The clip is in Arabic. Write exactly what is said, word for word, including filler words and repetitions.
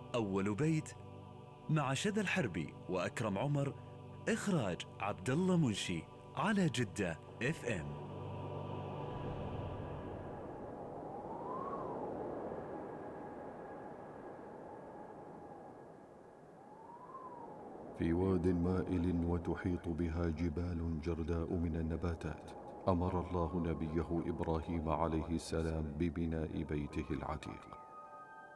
أول بيت مع شذى الحربي وأكرم عمر. إخراج عبد الله منشي على جدة اف ام. في واد مائل وتحيط بها جبال جرداء من النباتات، أمر الله نبيه إبراهيم عليه السلام ببناء بيته العتيق.